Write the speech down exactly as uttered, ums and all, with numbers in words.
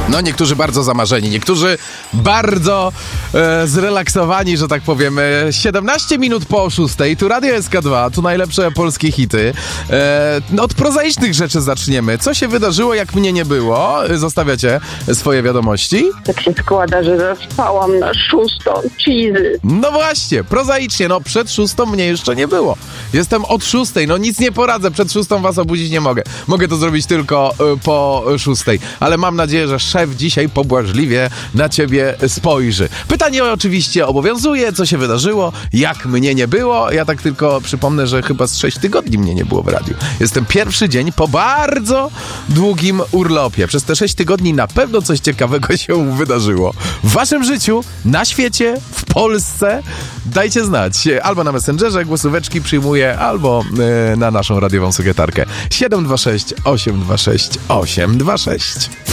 No, niektórzy bardzo zamarzeni, niektórzy bardzo e, zrelaksowani, że tak powiem. siedemnaście minut po szóstej, tu Radio S K dwa, tu najlepsze polskie hity. E, no, od prozaicznych rzeczy zaczniemy. Co się wydarzyło, jak mnie nie było? Zostawiacie swoje wiadomości? Tak się składa, że zaspałam na szóstą. Cheesy. No właśnie, prozaicznie, no przed szóstą mnie jeszcze nie było. Jestem od szóstej, no nic nie poradzę, przed szóstą was obudzić nie mogę. Mogę to zrobić tylko y, po szóstej, ale mam nadzieję, że szef dzisiaj pobłażliwie na ciebie spojrzy. Pytanie oczywiście obowiązuje, co się wydarzyło, jak mnie nie było. Ja tak tylko przypomnę, że chyba z sześć tygodni mnie nie było w radiu. Jestem pierwszy dzień po bardzo długim urlopie. Przez te sześć tygodni na pewno coś ciekawego się wydarzyło. W waszym życiu, na świecie, w Polsce. Dajcie znać. Albo na Messengerze głosóweczki przyjmuję, albo yy, na naszą radiową sekretarkę siedem dwa sześć osiem dwa sześć osiem dwa sześć.